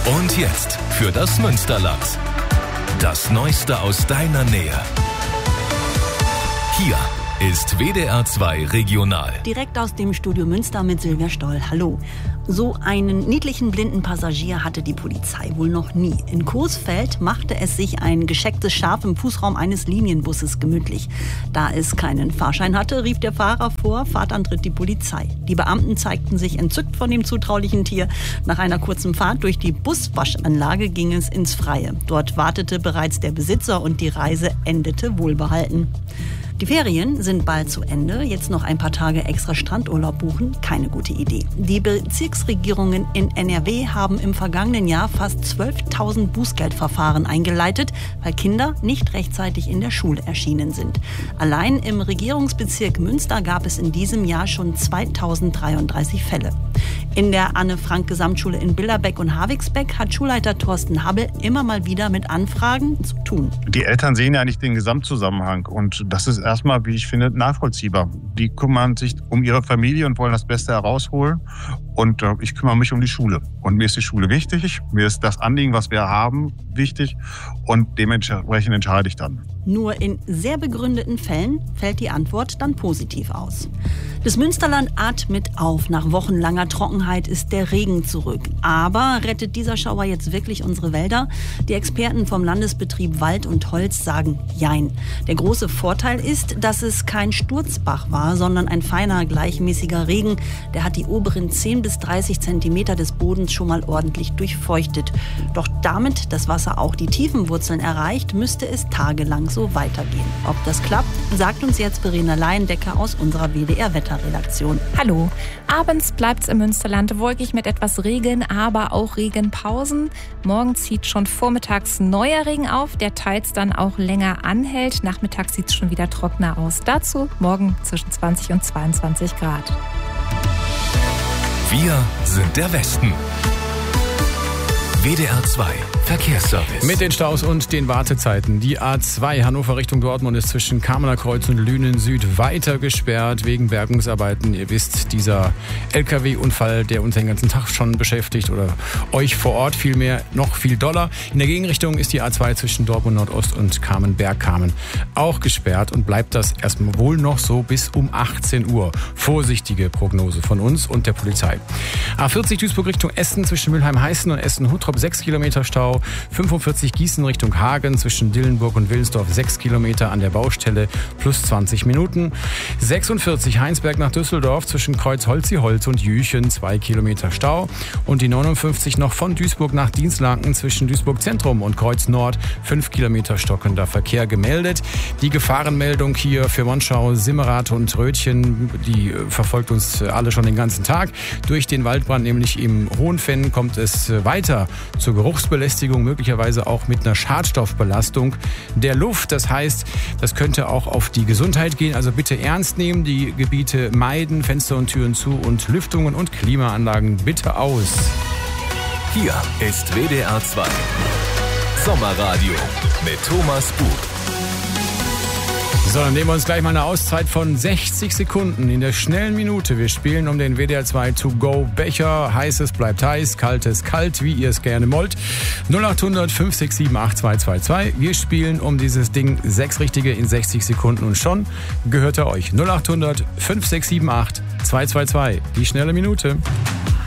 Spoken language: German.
Und jetzt für das Münsterland. Das Neueste aus deiner Nähe. Hier ist WDR 2 Regional. Direkt aus dem Studio Münster mit Silvia Stoll. Hallo. So einen niedlichen blinden Passagier hatte die Polizei wohl noch nie. In Coesfeld machte es sich ein geschecktes Schaf im Fußraum eines Linienbusses gemütlich. Da es keinen Fahrschein hatte, rief der Fahrer vor Fahrtantritt die Polizei. Die Beamten zeigten sich entzückt von dem zutraulichen Tier. Nach einer kurzen Fahrt durch die Buswaschanlage ging es ins Freie. Dort wartete bereits der Besitzer und die Reise endete wohlbehalten. Die Ferien sind bald zu Ende. Jetzt noch ein paar Tage extra Strandurlaub buchen? Keine gute Idee. Die Bezirksregierungen in NRW haben im vergangenen Jahr fast 12.000 Bußgeldverfahren eingeleitet, weil Kinder nicht rechtzeitig in der Schule erschienen sind. Allein im Regierungsbezirk Münster gab es in diesem Jahr schon 2.033 Fälle. In der Anne-Frank-Gesamtschule in Billerbeck und Havigsbeck hat Schulleiter Thorsten Habel immer mal wieder mit Anfragen zu tun. Die Eltern sehen ja nicht den Gesamtzusammenhang und das ist erstmal, wie ich finde, nachvollziehbar. Die kümmern sich um ihre Familie und wollen das Beste herausholen und ich kümmere mich um die Schule. Und mir ist die Schule wichtig, mir ist das Anliegen, was wir haben, wichtig und dementsprechend entscheide ich dann. Nur in sehr begründeten Fällen fällt die Antwort dann positiv aus. Das Münsterland atmet auf. Nach wochenlanger Trockenheit ist der Regen zurück. Aber rettet dieser Schauer jetzt wirklich unsere Wälder? Die Experten vom Landesbetrieb Wald und Holz sagen Jein. Der große Vorteil ist, dass es kein Sturzbach war, sondern ein feiner, gleichmäßiger Regen. Der hat die oberen 10 bis 30 Zentimeter des Bodens schon mal ordentlich durchfeuchtet. Doch damit das Wasser auch die tiefen Wurzeln erreicht, müsste es tagelang so weitergehen. Ob das klappt, sagt uns jetzt Verena Laiendecker aus unserer WDR-Wetterredaktion. Hallo. Abends bleibt es im Münsterland wolkig mit etwas Regen, aber auch Regenpausen. Morgen zieht schon vormittags neuer Regen auf, der teils dann auch länger anhält. Nachmittags sieht es schon wieder trockener aus. Dazu morgen zwischen 20 und 22 Grad. Wir sind der Westen. WDR 2 Verkehrsservice. Mit den Staus und den Wartezeiten. Die A2 Hannover Richtung Dortmund ist zwischen Kamener Kreuz und Lünen Süd weiter gesperrt wegen Bergungsarbeiten. Ihr wisst, dieser LKW-Unfall, der uns den ganzen Tag schon beschäftigt oder euch vor Ort vielmehr noch viel doller. In der Gegenrichtung ist die A2 zwischen Dortmund Nordost und Kamen-Bergkamen auch gesperrt und bleibt das erstmal wohl noch so bis um 18 Uhr. Vorsichtige Prognose von uns und der Polizei. A40 Duisburg Richtung Essen zwischen Mülheim-Heißen und Essen-Huttrop 6 Kilometer Stau. 45 Gießen Richtung Hagen zwischen Dillenburg und Wilnsdorf 6 Kilometer an der Baustelle plus 20 Minuten. 46 Heinsberg nach Düsseldorf zwischen Kreuz Holzi-Holz und Jüchen 2 Kilometer Stau. Und die 59 noch von Duisburg nach Dienstlaken zwischen Duisburg Zentrum und Kreuz Nord 5 Kilometer stockender Verkehr gemeldet. Die Gefahrenmeldung hier für Monschau, Simmerath und Rötchen, die verfolgt uns alle schon den ganzen Tag. Durch den Waldbrand, nämlich im Hohenfenn, kommt es weiter zur Geruchsbelästigung, möglicherweise auch mit einer Schadstoffbelastung der Luft. Das heißt, das könnte auch auf die Gesundheit gehen. Also bitte ernst nehmen, die Gebiete meiden, Fenster und Türen zu und Lüftungen und Klimaanlagen bitte aus. Hier ist WDR 2 Sommerradio mit Thomas Buch. So, dann nehmen wir uns gleich mal eine Auszeit von 60 Sekunden in der schnellen Minute. Wir spielen um den WDR 2 To-Go-Becher. Heißes bleibt heiß, kaltes kalt, wie ihr es gerne wollt. 0800 567 8222. Wir spielen um dieses Ding 6 Richtige in 60 Sekunden und schon gehört er euch. 0800 567 8222. Die schnelle Minute.